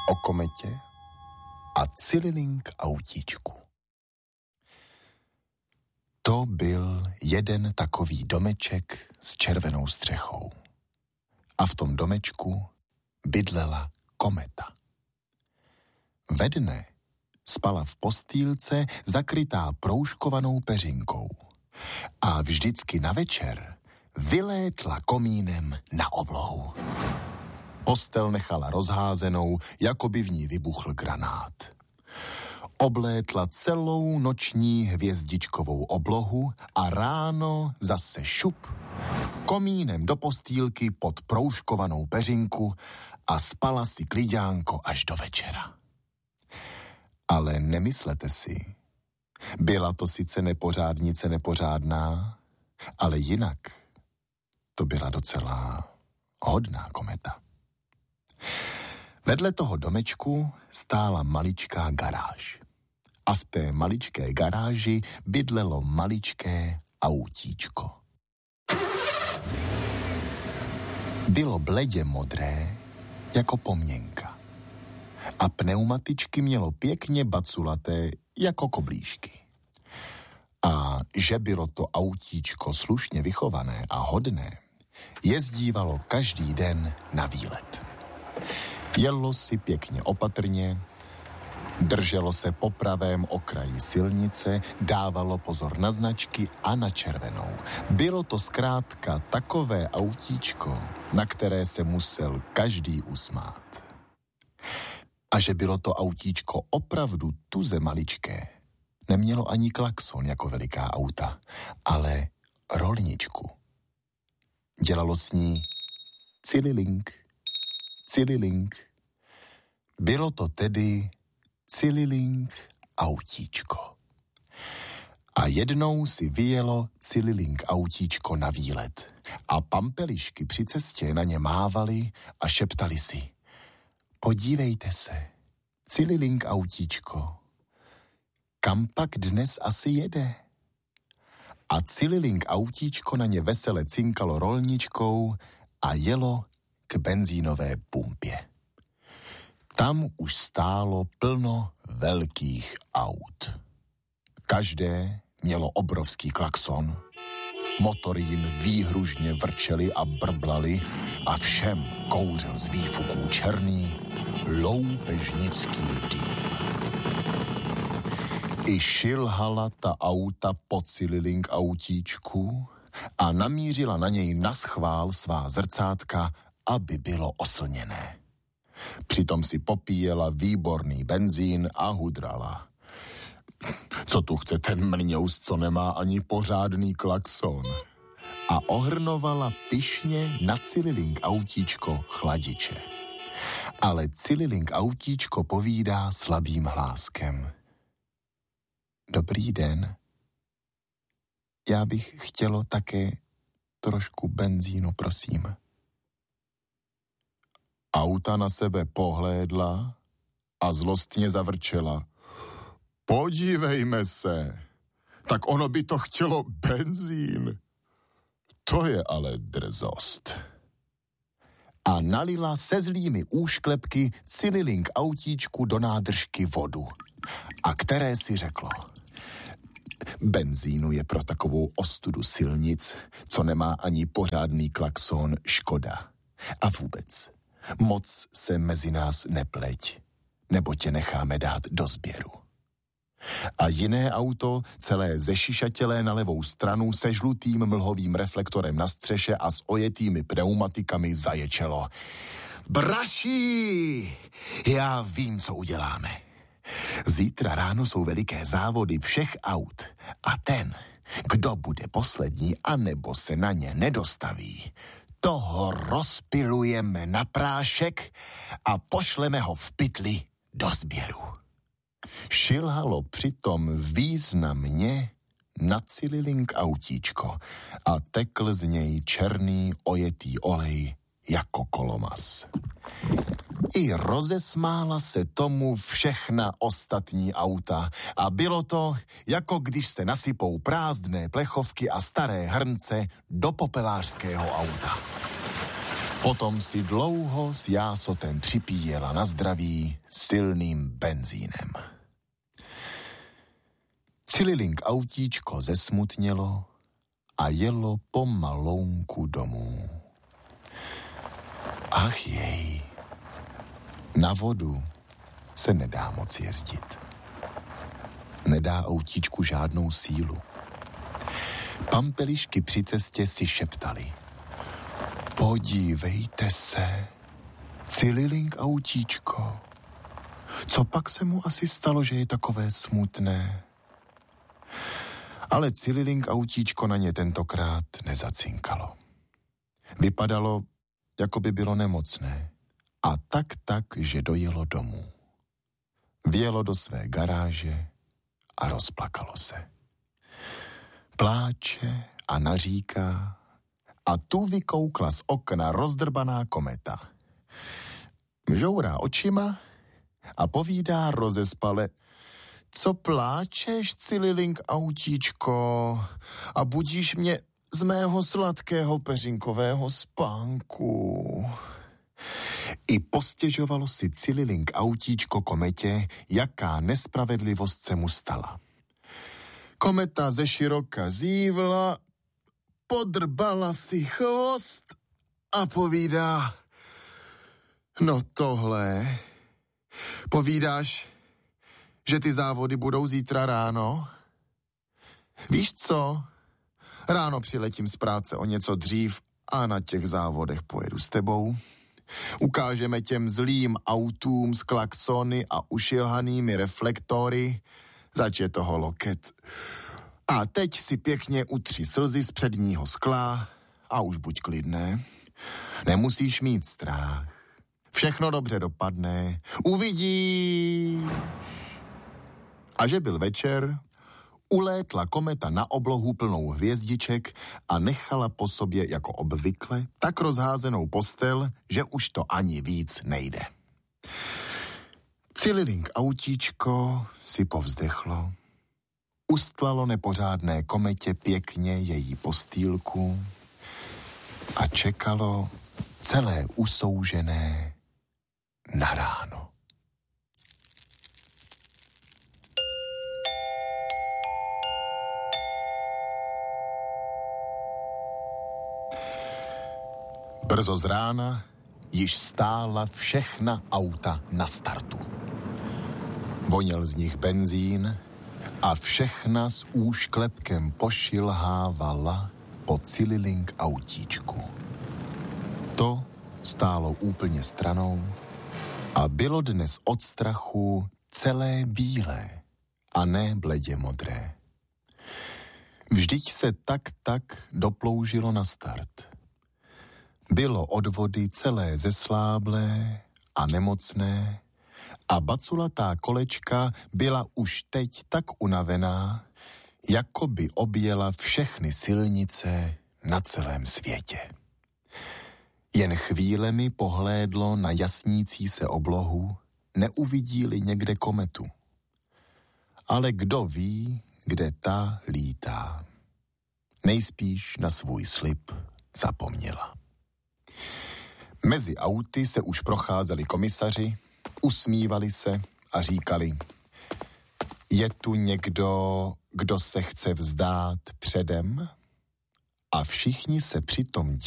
o kometě a Cililing autíčku. To byl jeden takový domeček s červenou střechou. A v tom domečku bydlela kometa. Ve dne spala v postýlce zakrytá proužkovanou peřinkou a vždycky na večer vylétla komínem na oblohu. Postel nechala rozházenou, jako by v ní vybuchl granát. Oblétla celou noční hvězdičkovou oblohu a ráno zase šup, komínem do postýlky pod proužkovanou peřinku a spala si klidňánko až do večera. Ale nemyslete si, byla to sice nepořádnice nepořádná, ale jinak to byla docela hodná kometa. Vedle toho domečku stála maličká garáž. A v té maličké garáži bydlelo maličké autíčko. Bylo bledě modré jako pomněnka. A pneumatičky mělo pěkně baculaté jako koblížky. A že bylo to autíčko slušně vychované a hodné, jezdívalo každý den na výlet. Jelo si pěkně opatrně, drželo se po pravém okraji silnice, dávalo pozor na značky a na červenou. Bylo to zkrátka takové autíčko, na které se musel každý usmát. A že bylo to autíčko opravdu tuze maličké, nemělo ani klakson jako veliká auta, ale rolničku. Dělalo s ní cililing, cililing. Bylo to tedy Cililing autíčko. A jednou si vyjelo Cililing autíčko na výlet a pampelišky při cestě na ně mávali a šeptali si: podívejte se, Cililing autíčko, kam pak dnes asi jede? A Cililing autíčko na ně vesele cinkalo rolničkou a jelo k benzínové pumpě. Tam už stálo plno velkých aut. Každé mělo obrovský klakson, motory jim výhružně vrčely a brblali a všem kouřil z výfuků černý loupežnický dým. I šilhala ta auta po Cililing autíčku a namířila na něj naschvál svá zrcátka, aby bylo oslněné. Přitom si popíjela výborný benzín a hudrala. Co tu chce ten mrňous, co nemá ani pořádný klakson? A ohrnovala pyšně na Cililing autíčko chladiče. Ale Cililing autíčko povídá slabým hláskem: dobrý den, já bych chtělo také trošku benzínu, prosím. Auta na sebe pohlédla a zlostně zavrčela: podívejme se, tak ono by to chtělo benzín. To je ale drzost. A nalila se zlými úšklepky Cililing autíčku do nádržky vodu, a které si řeklo: benzínu je pro takovou ostudu silnic, co nemá ani pořádný klakson, škoda. A vůbec, moc se mezi nás nepleť, nebo tě necháme dát do sběru. A jiné auto, celé zešišatělé na levou stranu, se žlutým mlhovým reflektorem na střeše a s ojetými pneumatikami zaječelo: braší, já vím, co uděláme. Zítra ráno jsou veliké závody všech aut a ten, kdo bude poslední anebo se na ně nedostaví, toho rozpilujeme na prášek a pošleme ho v pytli do sběru. Šilhalo přitom významně na Cililing autíčko a tekl z něj černý ojetý olej jako kolomas. I rozesmála se tomu všechna ostatní auta a bylo to, jako když se nasypou prázdné plechovky a staré hrnce do popelářského auta. Potom si dlouho s jásotem připíjela na zdraví silným benzínem. Cililing autíčko zesmutnělo a jelo pomalounku domů. Ach jej, na vodu se nedá moc jezdit. Nedá autíčku žádnou sílu. Pampelišky při cestě si šeptali. Podívejte se, Cililing autíčko. Co pak se mu asi stalo, že je takové smutné? Ale Cililing autíčko na ně tentokrát nezacinkalo. Vypadalo, jako by bylo nemocné. A tak, že dojelo domů. Vjelo do své garáže a rozplakalo se. Pláče a naříká a tu vykoukla z okna rozdrbaná kometa. Žourá očima a povídá rozespale. Co pláčeš, Cililing autíčko, a budíš mě z mého sladkého peřinkového spánku. I postěžovalo si Cililing autíčko kometě, jaká nespravedlivost se mu stala. Kometa ze široka zívla, podrbala si chvost a povídá, no tohle, povídáš, že ty závody budou zítra ráno? Víš co? Ráno přiletím z práce o něco dřív a na těch závodech pojedu s tebou. Ukážeme těm zlým autům s klaxony a ušilhanými reflektory, zač je toho loket. A teď si pěkně utři slzy z předního skla a už buď klidné. Nemusíš mít strach. Všechno dobře dopadne. Uvidíš. A že byl večer, ulétla kometa na oblohu plnou hvězdiček a nechala po sobě jako obvykle tak rozházenou postel, že už to ani víc nejde. Cililing autíčko si povzdechlo, ustlalo nepořádné kometě pěkně její postýlku a čekalo celé usoužené na ráno. Brzo z rána již stála všechna auta na startu. Voněl z nich benzín a všechna s úšklepkem pošilhávala po Cililing autíčku. To stálo úplně stranou a bylo dnes od strachu celé bílé a ne bledě modré. Vždyť se tak doploužilo na start. Bylo od vody celé zesláblé a nemocné a baculatá kolečka byla už teď tak unavená, jako by objela všechny silnice na celém světě. Jen chvílemi pohlédlo na jasnící se oblohu, neuvidí-li někde kometu. Ale kdo ví, kde ta lítá. Nejspíš na svůj slib zapomněla. Mezi auty se už procházeli komisaři, usmívali se a říkali, je tu někdo, kdo se chce vzdát předem? A všichni se přitom